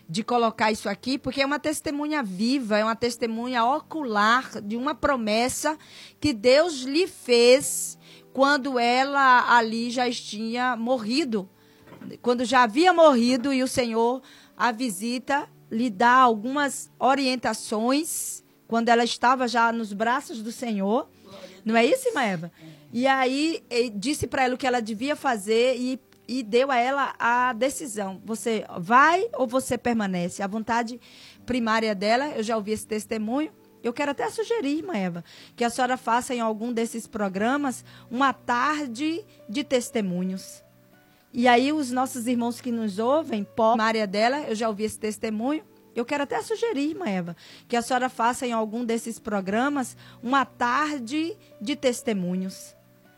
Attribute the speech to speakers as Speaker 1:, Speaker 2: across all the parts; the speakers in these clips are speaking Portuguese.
Speaker 1: de colocar isso aqui, porque é uma testemunha viva, é uma testemunha ocular de uma promessa que Deus lhe fez quando ela ali já tinha morrido. Quando já havia morrido e o Senhor a visita, lhe dá algumas orientações, quando ela estava já nos braços do Senhor. Não é isso, irmã Eva? E aí, disse para ela o que ela devia fazer e deu a ela a decisão. Você vai ou você permanece? A vontade primária dela, eu já ouvi esse testemunho. Eu quero até sugerir, irmã Eva, que a senhora faça em algum desses programas uma tarde de testemunhos. E aí os nossos irmãos que nos ouvem, na área dela, eu já ouvi esse testemunho. Eu quero até sugerir, irmã Eva, que a senhora faça em algum desses programas uma tarde de testemunhos.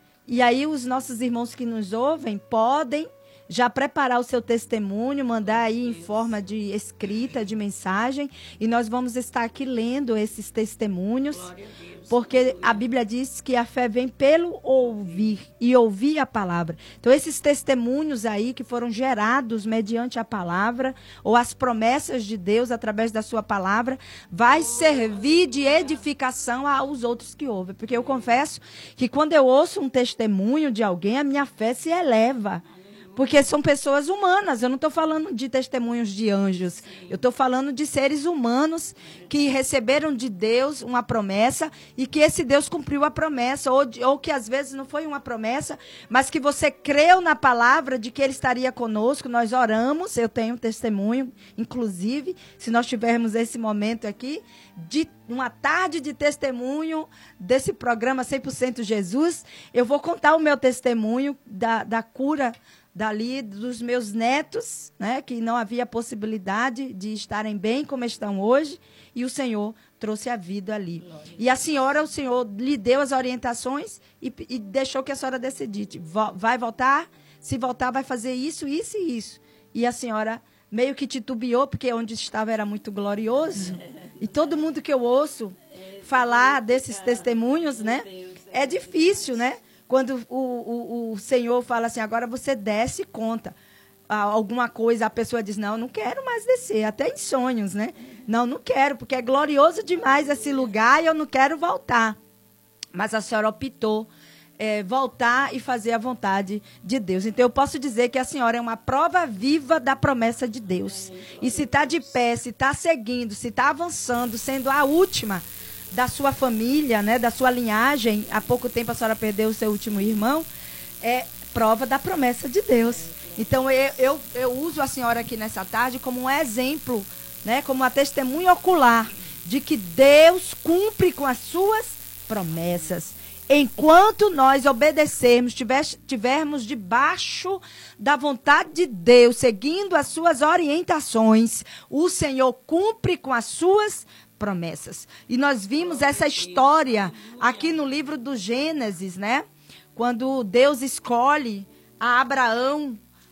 Speaker 1: E aí os nossos irmãos que nos ouvem podem já preparar o seu testemunho, mandar aí em forma de escrita, de mensagem, e nós vamos estar aqui lendo esses testemunhos, porque a Bíblia diz que a fé vem pelo ouvir, e ouvir a palavra. Então, esses testemunhos aí que foram gerados mediante a palavra, ou as promessas de Deus através da sua palavra, vai servir de edificação aos outros que ouvem. Porque eu confesso que quando eu ouço um testemunho de alguém, a minha fé se eleva. Porque são pessoas humanas, eu não estou falando de testemunhos de anjos, eu estou falando de seres humanos que receberam de Deus uma promessa e que esse Deus cumpriu a promessa, ou que às vezes não foi uma promessa, mas que você creu na palavra de que Ele estaria conosco, nós oramos, eu tenho um testemunho, inclusive, se nós tivermos esse momento aqui, de uma tarde de testemunho desse programa 100% Jesus, eu vou contar o meu testemunho da cura dali dos meus netos, né, que não havia possibilidade de estarem bem como estão hoje, e o Senhor trouxe a vida ali. Glória. E a senhora, o Senhor lhe deu as orientações e deixou que a senhora decidisse. Vai voltar? Se voltar, vai fazer isso, isso e isso. E a senhora meio que titubeou, porque onde estava era muito glorioso. E todo mundo que eu ouço falar desses testemunhos, né, é difícil, né? Quando o Senhor fala assim, agora você desce e conta alguma coisa, a pessoa diz, não quero mais descer, até em sonhos, né? Não quero, porque é glorioso demais esse lugar e eu não quero voltar. Mas a senhora optou voltar e fazer a vontade de Deus. Então, eu posso dizer que a senhora é uma prova viva da promessa de Deus. E se está de pé, se está seguindo, se está avançando, sendo a última da sua família, né, da sua linhagem, há pouco tempo a senhora perdeu o seu último irmão, é prova da promessa de Deus. Então, eu uso a senhora aqui nessa tarde como um exemplo, né, como uma testemunha ocular de que Deus cumpre com as suas promessas. Enquanto nós obedecermos, tivermos debaixo da vontade de Deus, seguindo as suas orientações, o Senhor cumpre com as suas promessas. E nós vimos essa história aqui no livro do Gênesis, né? Quando Deus escolhe a Abraão,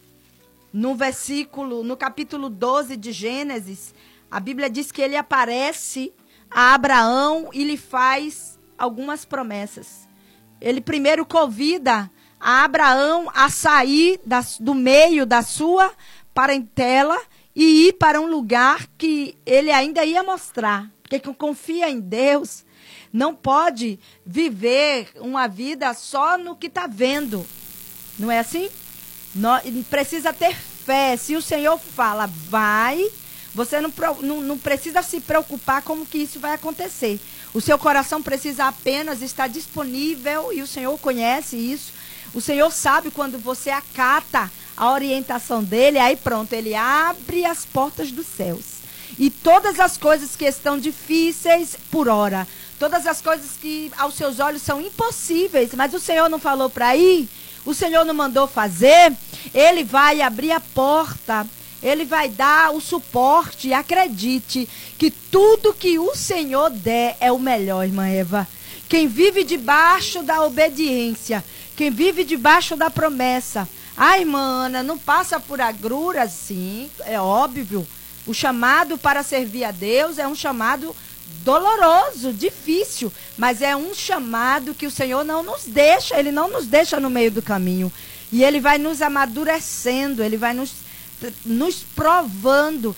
Speaker 1: no capítulo 12 de Gênesis, a Bíblia diz que ele aparece a Abraão e lhe faz algumas promessas. Ele primeiro convida a Abraão a sair do meio da sua parentela e ir para um lugar que ele ainda ia mostrar. Porque quem confia em Deus não pode viver uma vida só no que está vendo. Não é assim? Precisa ter fé. Se o Senhor fala, vai, você não precisa se preocupar como que isso vai acontecer. O seu coração precisa apenas estar disponível e o Senhor conhece isso. O Senhor sabe quando você acata a orientação dele, aí pronto, ele abre as portas dos céus. E todas as coisas que estão difíceis por hora, todas as coisas que aos seus olhos são impossíveis, mas o Senhor não falou para ir, o Senhor não mandou fazer, Ele vai abrir a porta, Ele vai dar o suporte. Acredite que tudo que o Senhor der é o melhor, irmã Eva. Quem vive debaixo da obediência, quem vive debaixo da promessa. Ai, irmã Ana, não passa por agruras? Sim, é óbvio. O chamado para servir a Deus é um chamado doloroso, difícil, mas é um chamado que o Senhor não nos deixa, Ele não nos deixa no meio do caminho. E Ele vai nos amadurecendo, Ele vai nos provando